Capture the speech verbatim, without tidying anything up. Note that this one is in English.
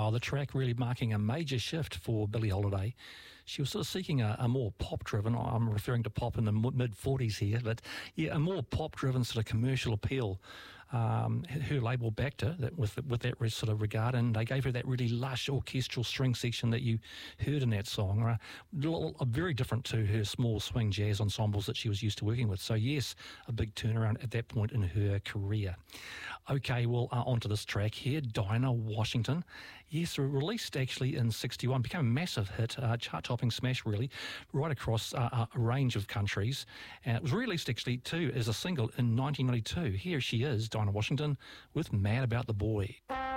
style, the track really marking a major shift for Billie Holiday. She was sort of seeking a, a more pop-driven, I'm referring to pop in the mid-forties here, but yeah, a more pop-driven sort of commercial appeal. Um, her label backed her that, with, with that sort of regard, and they gave her that really lush orchestral string section that you heard in that song, uh, very different to her small swing jazz ensembles that she was used to working with. So yes, a big turnaround at that point in her career. Okay, well, uh, onto this track here, Dinah Washington. Yes, released actually in sixty-one, became a massive hit, uh, chart-topping smash really, right across uh, a range of countries. And it was released actually too as a single in nineteen ninety-two. Here she is, Dinah Washington, with Mad About the Boy.